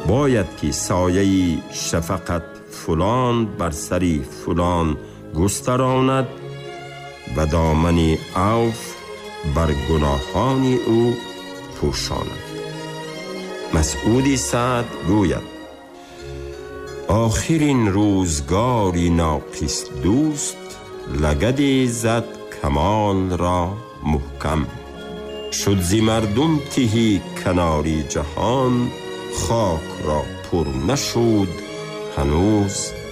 باید که سایه شفقت فلان بر سری فلان گستراند و دامن عفو بر گناهان او پوشاند. مسعود سعد گوید آخرین روزگاری ناقص دوست، لگد زد کمال را محکم. شد زی مردم تهی کناری جهان، خاک را پر نشود هنوز